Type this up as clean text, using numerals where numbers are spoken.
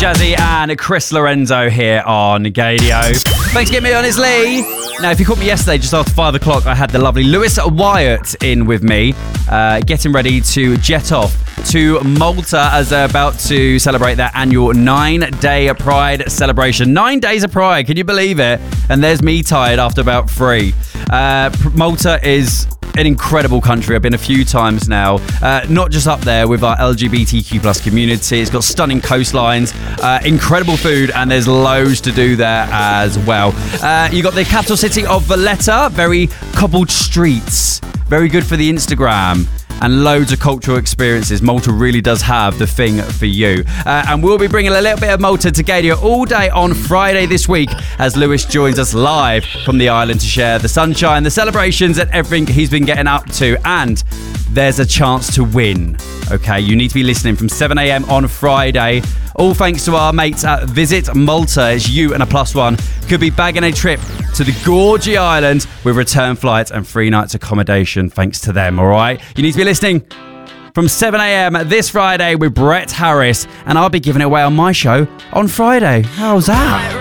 Jazzy and Chris Lorenzo here on Gadio. Thanks for getting me on, it's Lee. Now, if you caught me yesterday, just after 5 o'clock, I had the lovely Lewis Wyatt in with me, getting ready to jet off to Malta as they're about to celebrate their annual 9-day Pride celebration. 9 days of Pride, can you believe it? And there's me tired after about 3. Malta is an incredible country. I've been a few times now. Not just up there with our LGBTQ plus community. It's got stunning coastlines, incredible food, and there's loads to do there as well. You got the capital city of Valletta, very cobbled streets, very good for the Instagram, and loads of cultural experiences. Malta really does have the thing for you. And we'll be bringing a little bit of Malta to Gadio all day on Friday this week as Lewis joins us live from the island to share the sunshine, the celebrations, and everything he's been getting up to. And there's a chance to win. Okay, you need to be listening from 7 a.m. on Friday. All thanks to our mates at Visit Malta. It's you and a +1. Could be bagging a trip to the Gorgie Island with return flights and 3 nights accommodation thanks to them, all right? You need to be listening from 7 a.m. this Friday with Brett Harris, and I'll be giving it away on my show on Friday. How's that?